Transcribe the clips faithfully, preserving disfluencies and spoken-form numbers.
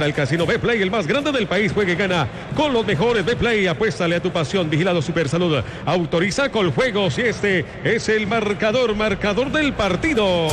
Entra al Casino Betplay, el más grande del país. Juega y gana con los mejores. Betplay, apuéstale a tu pasión. Vigilado Supersalud. Autoriza Coljuegos y este es el marcador, marcador del partido.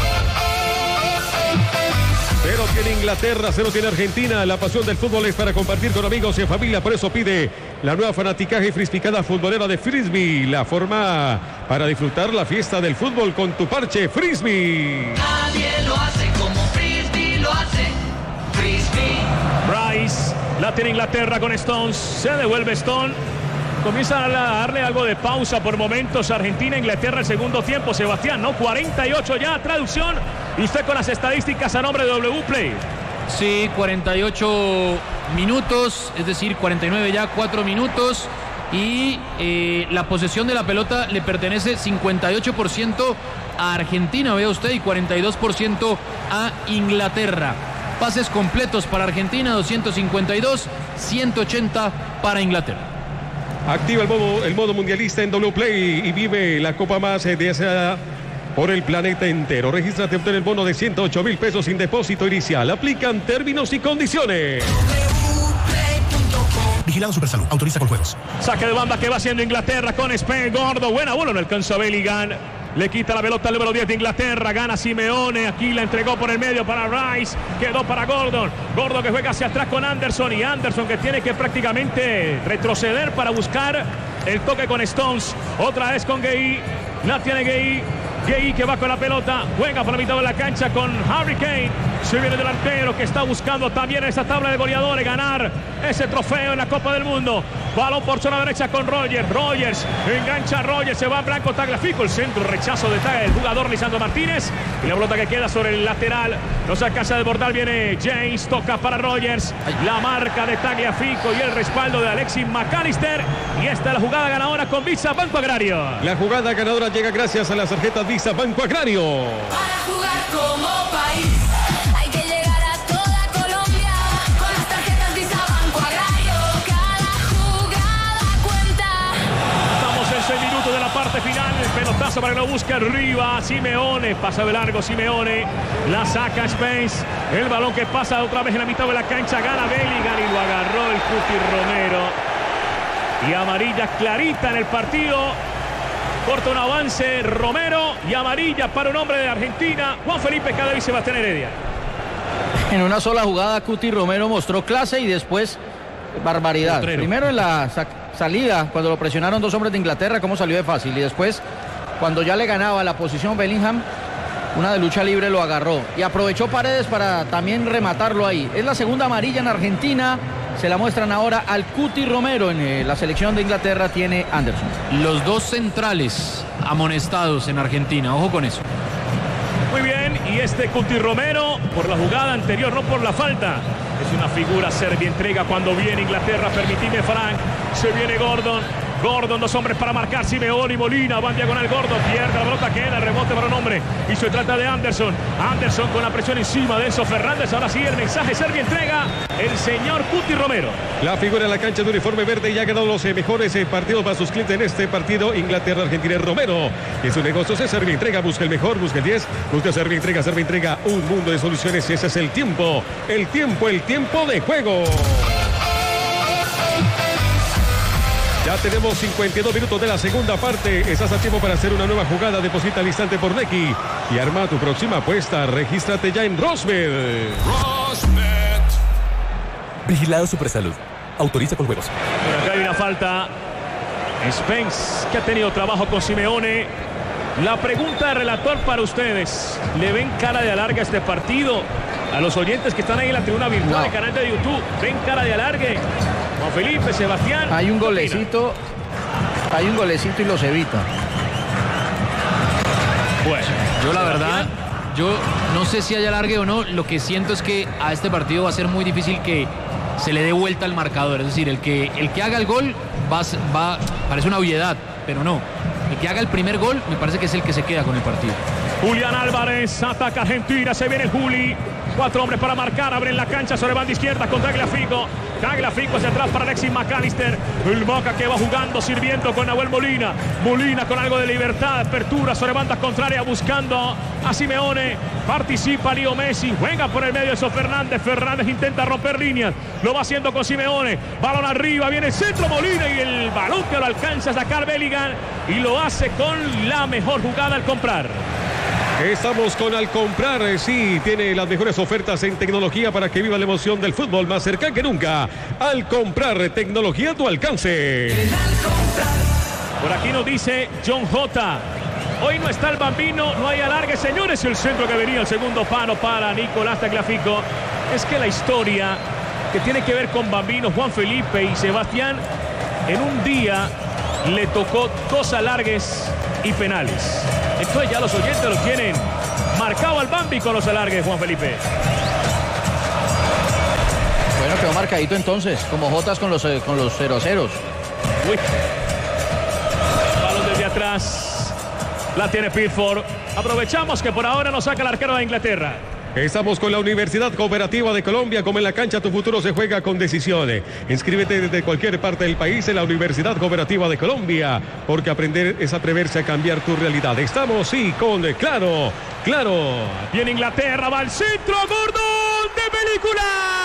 Cero tiene Inglaterra, cero tiene Argentina. La pasión del fútbol es para compartir con amigos y en familia. Por eso pide la nueva fanaticaje y frisbicada futbolera de Frisbee. La forma para disfrutar la fiesta del fútbol con tu parche Frisbee. Nadie lo hace como Frisbee lo hace. Frisbee. Rice, la tiene Inglaterra con Stones. Se devuelve Stone. Comienza a darle algo de pausa por momentos. Argentina, Inglaterra, el segundo tiempo. Sebastián, ¿no? cuarenta y ocho ya, traducción. Y usted con las estadísticas a nombre de W Play. Sí, cuarenta y ocho minutos, es decir, cuarenta y nueve ya, cuatro minutos. Y eh, la posesión de la pelota le pertenece cincuenta y ocho por ciento a Argentina, vea usted, y cuarenta y dos por ciento a Inglaterra. Pases completos para Argentina, doscientos cincuenta y dos, ciento ochenta para Inglaterra. Activa el modo, el modo mundialista en W Play y vive la copa más deseada por el planeta entero. Regístrate, obtén el bono de ciento ocho mil pesos sin depósito inicial. Aplican términos y condiciones. Vigilado Supersalud. Autoriza con juegos. Saque de banda que va haciendo Inglaterra con Spain. Gordo, buena bola, no alcanzó a Bellingham. Le quita la pelota al número diez de Inglaterra. Gana Simeone. Aquí la entregó por el medio para Rice. Quedó para Gordon. Gordon que juega hacia atrás con Anderson. Y Anderson que tiene que prácticamente retroceder para buscar el toque con Stones. Otra vez con Gueye. La tiene Gueye. Gueye que va con la pelota. Juega por la mitad de la cancha con Harry Kane. Se viene el delantero que está buscando también en esa tabla de goleadores ganar ese trofeo en la Copa del Mundo. Balón por zona derecha con Rogers. Rogers engancha a Rogers. Se va Blanco Tagliafico. El centro, rechazo de el jugador Lisandro Martínez. Y la pelota que queda sobre el lateral. No se alcanza a desbordar. Viene James. Toca para Rogers. La marca de Tagliafico y el respaldo de Alexis McAllister. Y esta es la jugada ganadora con Visa Banco Agrario. La jugada ganadora llega gracias a las tarjetas Visa Banco Agrario. Para jugar como país. Hay que llegar a toda Colombia con las tarjetas Visa Banco Agrario. Cada jugada cuenta. Estamos en seis minutos de la parte final. El pelotazo para que lo busque arriba. Simeone. Pasa de largo Simeone. La saca Spence. El balón que pasa otra vez en la mitad de la cancha. Gana Bellingham y lo agarró el Cuti Romero. Y amarilla clarita en el partido. Corta un avance Romero y amarilla para un hombre de Argentina. Juan Felipe Cadavid, Sebastián Heredia. En una sola jugada Cuti Romero mostró clase y después barbaridad. Potrero. Primero en la sa salida, cuando lo presionaron dos hombres de Inglaterra, cómo salió de fácil. Y después, cuando ya le ganaba la posición Bellingham, una de lucha libre lo agarró. Y aprovechó Paredes para también rematarlo ahí. Es la segunda amarilla en Argentina. Se la muestran ahora al Cuti Romero. En eh, la selección de Inglaterra tiene Anderson. Los dos centrales amonestados en Argentina. Ojo con eso. Muy bien, y este Cuti Romero por la jugada anterior, no por la falta. Es una figura. Serbia entrega cuando viene Inglaterra. Permitime, Frank. Se viene Gordon. Gordon, dos hombres para marcar. Simeone y Molina. Van diagonal Gordon. Pierde la pelota. Queda el rebote para un hombre. Y se trata de Anderson. Anderson con la presión encima de Enzo Fernández. Ahora sí el mensaje. Serbia entrega el señor Cuti Romero. La figura en la cancha de uniforme verde y ha ganado los eh, mejores eh, partidos para sus clientes en este partido. Inglaterra, Argentina, Romero. En sus negocios es Serbia entrega. Busca el mejor. Busca el diez. Busca Serbia entrega. Serbia entrega un mundo de soluciones. Ese es el tiempo. El tiempo, el tiempo de juego. Ya tenemos cincuenta y dos minutos de la segunda parte. Estás a tiempo para hacer una nueva jugada. Deposita al instante por Nequi y arma tu próxima apuesta. Regístrate ya en Rosbet. Rosbet. Vigilado Supersalud. Autoriza con juegos. Pero acá hay una falta. Spence, que ha tenido trabajo con Simeone. La pregunta de relator para ustedes. ¿Le ven cara de alargue a este partido? A los oyentes que están ahí en la tribuna virtual No. del canal de YouTube. ¿Ven cara de alargue? Juan Felipe, Sebastián. Hay un ¿qué golecito. Hay un golecito y los evita. opinan? Bueno, Yo la verdad, Sebastián. yo no sé si haya alargue o no. Lo que siento es que a este partido va a ser muy difícil que se le dé vuelta al marcador. Es decir, el que, el que haga el gol va, va, parece una obviedad, pero no. El que haga el primer gol me parece que es el que se queda con el partido. Julián Álvarez ataca Argentina, se viene Juli. Cuatro hombres para marcar, abren la cancha sobre banda izquierda con Tagliafico. Tagliafico hacia atrás para Alexis McAllister. El Boca que va jugando, sirviendo con Nahuel Molina. Molina con algo de libertad, apertura sobre banda contraria, buscando a Simeone. Participa Leo Messi. Juega por el medio eso Fernández. Fernández intenta romper líneas. Lo va haciendo con Simeone. Balón arriba. Viene el centro Molina. Y el balón que lo alcanza a sacar Bellingham. Y lo hace con la mejor jugada al comprar. Estamos con Al Comprar, sí, tiene las mejores ofertas en tecnología para que viva la emoción del fútbol más cerca que nunca. Al Comprar, tecnología a tu alcance. Por aquí nos dice John J. Hoy no está el Bambino, no hay alargue, señores. El centro que venía, el segundo palo para Nicolás Tagliafico. Es que la historia que tiene que ver con Bambino, Juan Felipe y Sebastián, en un día le tocó dos alargues y penales. Entonces ya los oyentes lo tienen marcado al Bambi con los alargues, Juan Felipe. Bueno, quedó marcadito entonces, como Jotas con los, eh, con los cero a ceros. Uy. Balón desde atrás. La tiene Pickford. Aprovechamos que por ahora nos saca el arquero de Inglaterra. Estamos con la Universidad Cooperativa de Colombia. Como en la cancha, tu futuro se juega con decisión. Inscríbete desde cualquier parte del país en la Universidad Cooperativa de Colombia, porque aprender es atreverse a cambiar tu realidad. Estamos, sí, con Claro, Claro. Viene Inglaterra, va al centro, Gordon de película.